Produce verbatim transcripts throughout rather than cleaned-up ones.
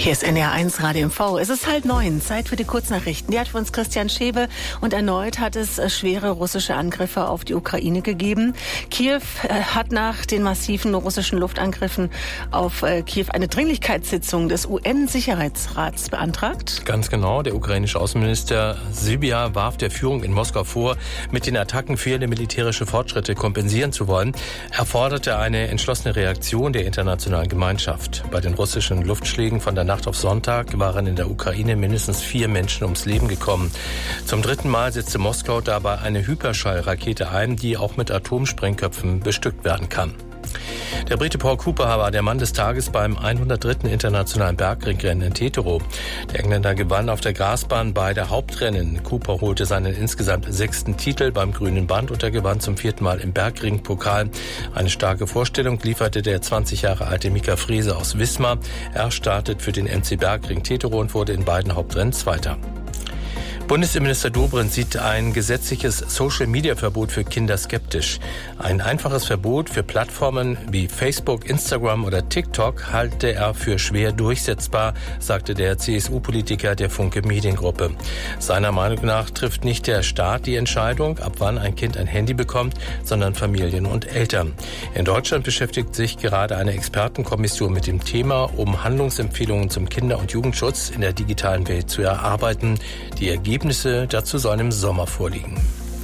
Hier ist N D R eins Radio M V. Es ist halb neun, Zeit für die Kurznachrichten. Die hat für uns Christian Schewe und erneut hat es schwere russische Angriffe auf die Ukraine gegeben. Kiew hat nach den massiven russischen Luftangriffen auf Kiew eine Dringlichkeitssitzung des U N-Sicherheitsrats beantragt. Ganz genau. Der ukrainische Außenminister Sybiha warf der Führung in Moskau vor, mit den Attacken fehlende militärische Fortschritte kompensieren zu wollen. Er forderte eine entschlossene Reaktion der internationalen Gemeinschaft. Bei den russischen Luftschlägen von der Nacht auf Sonntag waren in der Ukraine mindestens vier Menschen ums Leben gekommen. Zum dritten Mal setzte Moskau dabei eine Hyperschallrakete ein, die auch mit Atomsprengköpfen bestückt werden kann. Der Brite Paul Cooper war der Mann des Tages beim hundertdritten Internationalen Bergringrennen in Teterow. Der Engländer gewann auf der Grasbahn beide Hauptrennen. Cooper holte seinen insgesamt sechsten Titel beim Grünen Band und er gewann zum vierten Mal im Bergringpokal. Eine starke Vorstellung lieferte der zwanzig Jahre alte Mika Frese aus Wismar. Er startet für den M C Bergring Teterow und wurde in beiden Hauptrennen Zweiter. Bundesinnenminister Dobrindt sieht ein gesetzliches Social-Media-Verbot für Kinder skeptisch. Ein einfaches Verbot für Plattformen wie Facebook, Instagram oder TikTok halte er für schwer durchsetzbar, sagte der C S U-Politiker der Funke Mediengruppe. Seiner Meinung nach trifft nicht der Staat die Entscheidung, ab wann ein Kind ein Handy bekommt, sondern Familien und Eltern. In Deutschland beschäftigt sich gerade eine Expertenkommission mit dem Thema, um Handlungsempfehlungen zum Kinder- und Jugendschutz in der digitalen Welt zu erarbeiten. Die Ergebnisse dazu sollen im Sommer vorliegen.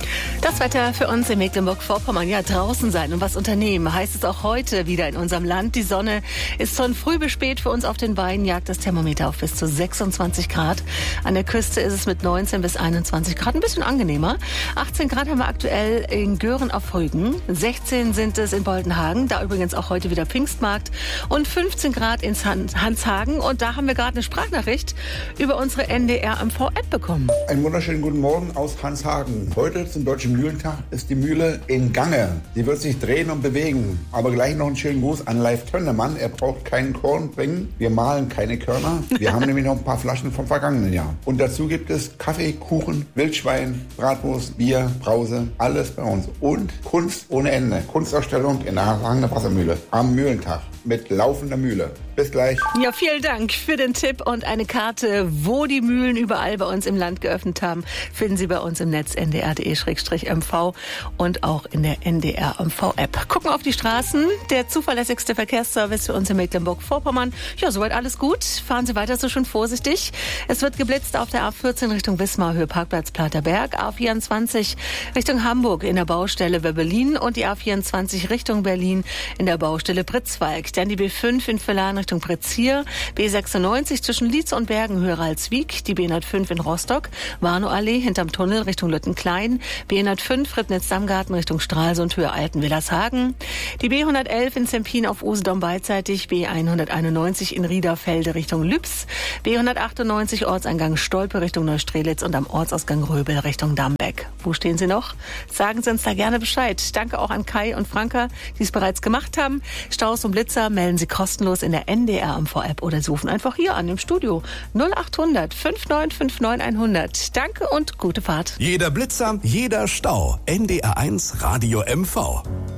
Das Wetter für uns in Mecklenburg-Vorpommern. Ja, draußen sein und was unternehmen, heißt es auch heute wieder in unserem Land. Die Sonne ist von früh bis spät für uns auf den Beinen, jagt das Thermometer auf bis zu sechsundzwanzig Grad. An der Küste ist es mit neunzehn bis einundzwanzig Grad ein bisschen angenehmer. achtzehn Grad haben wir aktuell in Göhren auf Rügen. sechzehn sind es in Boldenhagen, da übrigens auch heute wieder Pfingstmarkt. Und fünfzehn Grad in Hanshagen. Und da haben wir gerade eine Sprachnachricht über unsere N D R M V-App bekommen. Einen wunderschönen guten Morgen aus Hanshagen. Heute zum Deutschen Mühlentag ist die Mühle in Gange. Sie wird sich drehen und bewegen. Aber gleich noch einen schönen Gruß an Leif Tönnemann. Er braucht keinen Korn bringen. Wir mahlen keine Körner. Wir haben nämlich noch ein paar Flaschen vom vergangenen Jahr. Und dazu gibt es Kaffee, Kuchen, Wildschwein, Bratwurst, Bier, Brause. Alles bei uns. Und Kunst ohne Ende. Kunstausstellung in der Hanshagener Wassermühle am Mühlentag mit laufender Mühle. Bis gleich. Ja, vielen Dank für den Tipp und eine Karte, wo die Mühlen überall bei uns im Land geöffnet haben, finden Sie bei uns im Netz n d r punkt d e slash m v und auch in der N D R M V-App. Gucken auf die Straßen, der zuverlässigste Verkehrsservice für uns in Mecklenburg-Vorpommern. Ja, soweit alles gut. Fahren Sie weiter so schön vorsichtig. Es wird geblitzt auf der A vierzehn Richtung Wismar, Höhe Parkplatz Platerberg, A vierundzwanzig Richtung Hamburg in der Baustelle Berlin und die A vierundzwanzig Richtung Berlin in der Baustelle Pritzwalk. Dann die B fünf in Villern Richtung Pritzhier, B sechsundneunzig zwischen Lietz und Bergen Höhe Ralswiek, die B hundertfünf in Rostock, Warnow-Allee hinterm Tunnel Richtung Lüttenklein, B hundertfünf Ribnitz-Dammgarten Richtung Stralsund Höhe Altenwillershagen, die B hundertelf in Zempin auf Usedom beidseitig, B hunderteinundneunzig in Riederfelde Richtung Lübs, B hundertachtundneunzig Ortseingang Stolpe Richtung Neustrelitz und am Ortsausgang Röbel Richtung Dambeck. Wo stehen Sie noch? Sagen Sie uns da gerne Bescheid. Danke auch an Kai und Franka, die es bereits gemacht haben. Staus und Blitzer melden Sie kostenlos in der N D R M V-App oder Sie rufen einfach hier an im Studio null acht hundert fünf neun fünf neun hundert. Danke und gute Fahrt. Jeder Blitzer, jeder Stau. N D R eins Radio M V.